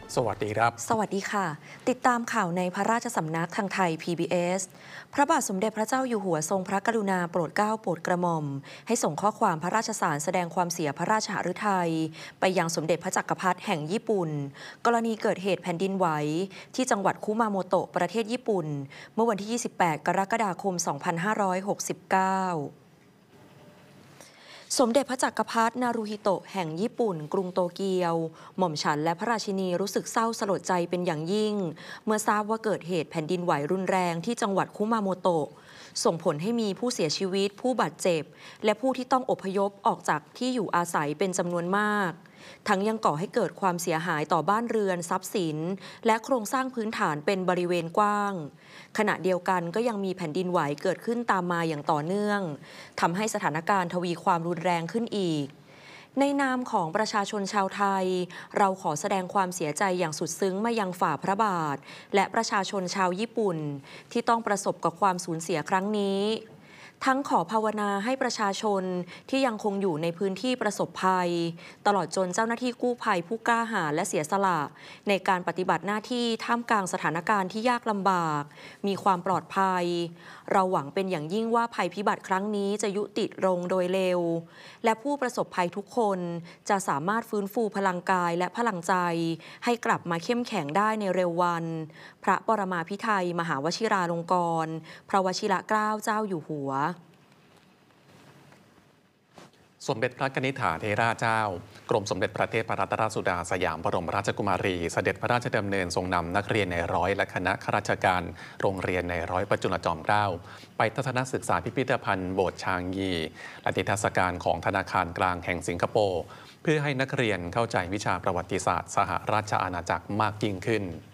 สวัสดีครับสวัสดีค่ะติดตามข่าวในพระราชสำนักทางไทย PBS พระบาทสมเด็จพระเจ้าอยู่หัวทรงพระกรุณาโปรดเกล้าโปรดกระหม่อมให้ส่งข้อความพระราชสารแสดงความเสียพระราชหฤทัยไปยังสมเด็จพระจักรพรรดิแห่งญี่ปุ่นกรณีเกิดเหตุแผ่นดินไหวที่จังหวัดคุมาโมโตะประเทศญี่ปุ่นเมื่อวันที่ 28 กรกฎาคม 2569สมเด็จพระจักรพรรดินารูฮิโตะแห่งญี่ปุ่นกรุงโตเกียวหม่อมฉันและพระราชินีรู้สึกเศร้าสลดใจเป็นอย่างยิ่งเมื่อทราบว่าเกิดเหตุแผ่นดินไหวรุนแรงที่จังหวัดคุมาโมโตะส่งผลให้มีผู้เสียชีวิตผู้บาดเจ็บและผู้ที่ต้องอพยพออกจากที่อยู่อาศัยเป็นจำนวนมากทั้งยังก่อให้เกิดความเสียหายต่อบ้านเรือนทรัพย์สินและโครงสร้างพื้นฐานเป็นบริเวณกว้างขณะเดียวกันก็ยังมีแผ่นดินไหวเกิดขึ้นตามมาอย่างต่อเนื่องทำให้สถานการณ์ทวีความรุนแรงขึ้นอีกในนามของประชาชนชาวไทยเราขอแสดงความเสียใจอย่างสุดซึ้งมายังฝ่าพระบาทและประชาชนชาวญี่ปุ่นที่ต้องประสบกับความสูญเสียครั้งนี้ทั้งขอภาวนาให้ประชาชนที่ยังคงอยู่ในพื้นที่ประสบภัยตลอดจนเจ้าหน้าที่กู้ภัยผู้กล้าหาญและเสียสละในการปฏิบัติหน้าที่ท่ามกลางสถานการณ์ที่ยากลำบากมีความปลอดภัยเราหวังเป็นอย่างยิ่งว่าภัยพิบัติครั้งนี้จะยุติลงโดยเร็วและผู้ประสบภัยทุกคนจะสามารถฟื้นฟูพลังกายและพลังใจให้กลับมาเข้มแข็งได้ในเร็ววันพระปรมาภิไธยมหาวชิราลงกรณ์พระวชิรเกล้าเจ้าอยู่หัวสมเด็จพระนิธิถาเธราเจ้ากรมสมเด็จพระเทพรัตนราชสุดาสยามบรมราชกุมารีเสด็จพระราชดำเนินทรงนำนักเรียนในร้อยและคณะข้าราชการโรงเรียนในร้อยพระจุลจอมเกล้าไปทัศนศึกษาพิพิธภัณฑ์โบสถ์ชางยีและนิทรรศการของธนาคารกลางแห่งสิงคโปร์เพื่อให้นักเรียนเข้าใจวิชาประวัติศาสตร์สหราชอาณาจักรมากยิ่งขึ้น